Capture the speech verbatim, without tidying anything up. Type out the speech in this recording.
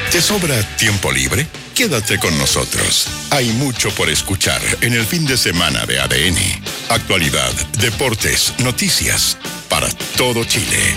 ¿Te sobra tiempo libre? Quédate con nosotros. Hay mucho por escuchar en el fin de semana de A D N. Actualidad, deportes, noticias, para todo Chile.